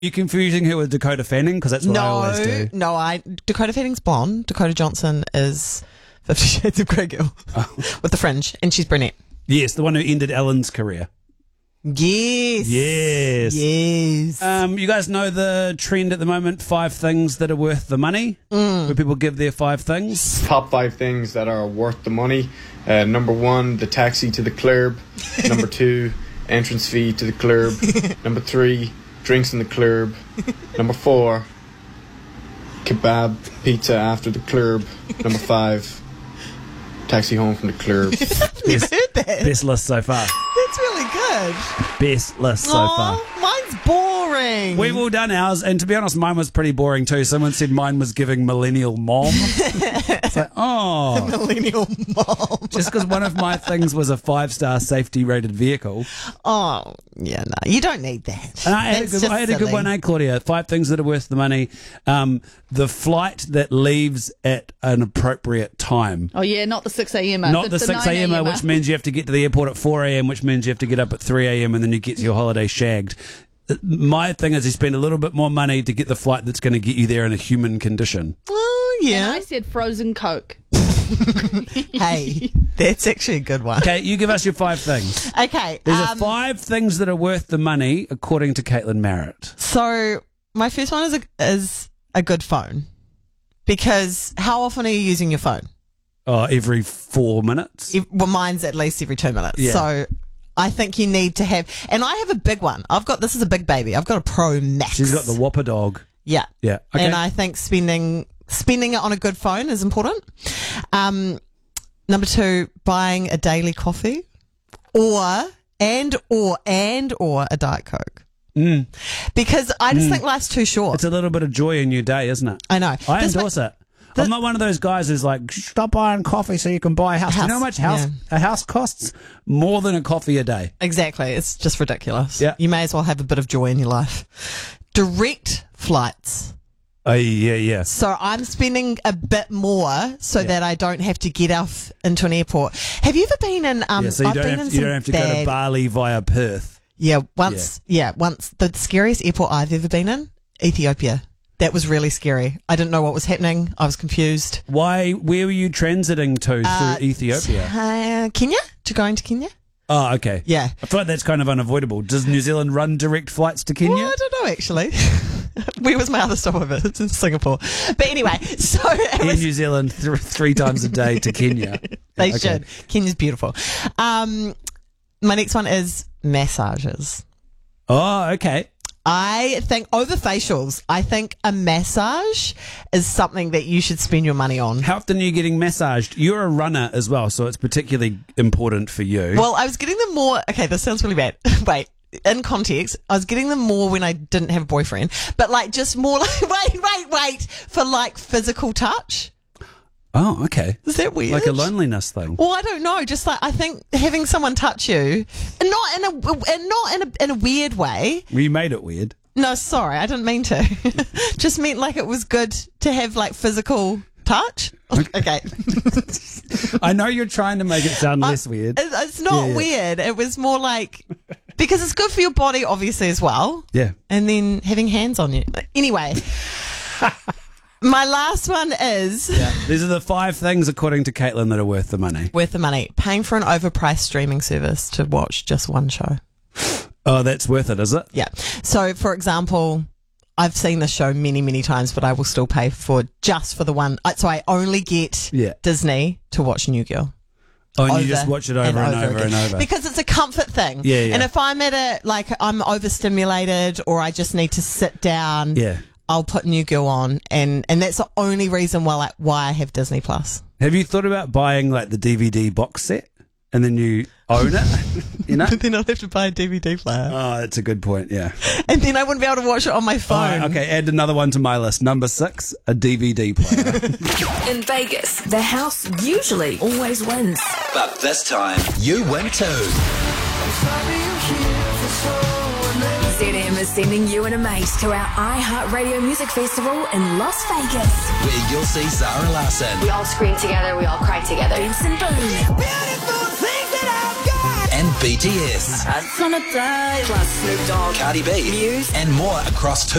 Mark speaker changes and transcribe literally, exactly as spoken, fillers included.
Speaker 1: You're confusing her with Dakota Fanning because that's what
Speaker 2: no,
Speaker 1: I always do.
Speaker 2: No, I Dakota Fanning's blonde. Dakota Johnson is Fifty Shades of Grey girl
Speaker 1: Oh.
Speaker 2: with the fringe, and she's brunette.
Speaker 1: Yes, the one who ended Ellen's career.
Speaker 2: Yes.
Speaker 1: Yes.
Speaker 2: Yes.
Speaker 1: Um, you guys know the trend at the moment, five things that are worth the money,
Speaker 2: Mm.
Speaker 1: where people give their five things.
Speaker 3: Top five things that are worth the money. Uh, number one, the taxi to the club. Number two, entrance fee to the club. Number three, drinks in the club. Number four, kebab pizza after the club. Number five, taxi home from the club.
Speaker 2: You've heard that?
Speaker 1: Best list so far.
Speaker 2: That's really good.
Speaker 1: Best list so far.
Speaker 2: Oh, mine's boring.
Speaker 1: We've all done ours, and to be honest, mine was pretty boring too. Someone said mine was giving millennial mom. It's like, oh.
Speaker 2: Millennial mom.
Speaker 1: Just because one of my things was a five-star safety-rated vehicle.
Speaker 2: Oh, yeah, no, you don't need that.
Speaker 1: And I had, a
Speaker 2: That's
Speaker 1: good,
Speaker 2: just
Speaker 1: I had a good
Speaker 2: silly.
Speaker 1: one, eh, Claudia? Five things that are worth the money. Um, the flight that leaves at an appropriate time.
Speaker 4: Oh, yeah, not the six a.m.
Speaker 1: Not the, six a.m., which means you have to get to the airport at four a.m., which means you have to get up at three a.m. and then you get to your holiday shagged. My thing is you spend a little bit more money to get the flight that's going to get you there in a human condition.
Speaker 2: Oh,
Speaker 4: And
Speaker 2: yeah.
Speaker 4: I said frozen Coke.
Speaker 2: Hey, that's actually a good one.
Speaker 1: Okay, you give us your five things.
Speaker 2: Okay.
Speaker 1: There's
Speaker 2: um,
Speaker 1: are five things that are worth the money, according to Caitlin Merritt.
Speaker 2: So my first one is a, is a good phone. Because how often are you using your phone?
Speaker 1: Oh, every four minutes.
Speaker 2: Ev- Well, mine's at least every two minutes.
Speaker 1: Yeah.
Speaker 2: So I think you need to have, and I have a big one. I've got, this is a big baby. I've got a Pro Max.
Speaker 1: She's got the Whopper dog.
Speaker 2: Yeah.
Speaker 1: Yeah. Okay.
Speaker 2: And I think spending spending it on a good phone is important. Um, number two, buying a daily coffee, or and or and or a Diet Coke.
Speaker 1: Mm.
Speaker 2: Because I just think life's too short.
Speaker 1: It's a little bit of joy in your day, isn't it?
Speaker 2: I know.
Speaker 1: I
Speaker 2: This
Speaker 1: endorse
Speaker 2: ma-
Speaker 1: it. I'm not one of those guys who's like, stop buying coffee so you can buy a house. Do you know how much house
Speaker 2: yeah.
Speaker 1: a house costs? More than a coffee a day.
Speaker 2: Exactly. It's just ridiculous.
Speaker 1: Yeah.
Speaker 2: You may as well have a bit of joy in your life. Direct flights.
Speaker 1: Oh, yeah, yeah.
Speaker 2: So I'm spending a bit more so
Speaker 1: Yeah.
Speaker 2: that I don't have to get off into an airport. Have you ever been in? Um,
Speaker 1: yeah, so you
Speaker 2: I've
Speaker 1: don't
Speaker 2: been
Speaker 1: have,
Speaker 2: in
Speaker 1: you
Speaker 2: some
Speaker 1: don't have to go to
Speaker 2: bad-
Speaker 1: Bali via Perth.
Speaker 2: Yeah, once. Yeah. once the scariest airport I've ever been in, Ethiopia. That was really scary. I didn't know what was happening. I was confused.
Speaker 1: Why? Where were you transiting to
Speaker 2: Uh,
Speaker 1: through Ethiopia?
Speaker 2: Uh, Kenya? To go into Kenya?
Speaker 1: Oh, okay.
Speaker 2: Yeah.
Speaker 1: I feel like that's kind of unavoidable. Does New Zealand run direct flights to Kenya?
Speaker 2: Well, I don't know actually. Where was my other stopover? It's in Singapore. But anyway, so it
Speaker 1: In
Speaker 2: was,
Speaker 1: New Zealand, th- three times a day to Kenya.
Speaker 2: they
Speaker 1: Okay.
Speaker 2: should. Kenya's beautiful. Um, my next one is massages.
Speaker 1: Oh, okay.
Speaker 2: I think over facials, I think a massage is something that you should spend your money on.
Speaker 1: How often are you getting massaged? You're a runner as well, so it's particularly important for you.
Speaker 2: Well, I was getting them more. Okay, this sounds really bad. Wait, in context, I was getting them more when I didn't have a boyfriend, but like just more like, wait, wait, wait, for like physical touch.
Speaker 1: Oh, okay.
Speaker 2: Is that weird?
Speaker 1: Like a loneliness thing.
Speaker 2: Well, I don't know. Just like I think having someone touch you, and not in a and not in a in a weird way.
Speaker 1: Well, you made it weird.
Speaker 2: No, sorry, I didn't mean to. Just meant like it was good to have like physical touch. Okay.
Speaker 1: I know you're trying to make it sound less weird.
Speaker 2: It- It's not
Speaker 1: Yeah, yeah.
Speaker 2: weird. It was more like because it's good for your body, obviously as well.
Speaker 1: Yeah.
Speaker 2: And then having hands on you. Anyway. My last one is
Speaker 1: Yeah. These are the five things, according to Caitlin, that are worth the money.
Speaker 2: worth the money. Paying for an overpriced streaming service to watch just one show.
Speaker 1: Oh, that's worth it, is it?
Speaker 2: Yeah. So, for example, I've seen this show many, many times, but I will still pay for just for the one. I- So I only get
Speaker 1: Yeah.
Speaker 2: Disney to watch New Girl.
Speaker 1: Oh, and
Speaker 2: over
Speaker 1: you just watch it over and, over and
Speaker 2: again.
Speaker 1: over.
Speaker 2: Because it's a comfort thing.
Speaker 1: Yeah, yeah.
Speaker 2: And if I'm at a, like, I'm overstimulated or I just need to sit down,
Speaker 1: Yeah.
Speaker 2: I'll put New Girl on. And, and that's the only reason why, I, why I have Disney Plus.
Speaker 1: Have you thought about buying like the D V D box set and then you own it? You know?
Speaker 2: Then I'll have to buy a D V D player.
Speaker 1: Oh, that's a good point. Yeah.
Speaker 2: And then I wouldn't be able to watch it on my
Speaker 1: All
Speaker 2: phone.
Speaker 1: right, okay, add another one to my list. Number six, a D V D player.
Speaker 5: In Vegas, the house usually always wins.
Speaker 6: But this time, you win too.
Speaker 5: Z M is sending you and a mate to our iHeartRadio Music Festival in Las Vegas.
Speaker 6: Where you'll see Zara Larsson
Speaker 7: We all scream together, we all cry together.
Speaker 5: Benson Boone
Speaker 6: and B T S,
Speaker 5: Plus Snoop Dogg,
Speaker 6: Cardi B,
Speaker 5: Muse,
Speaker 6: and more across two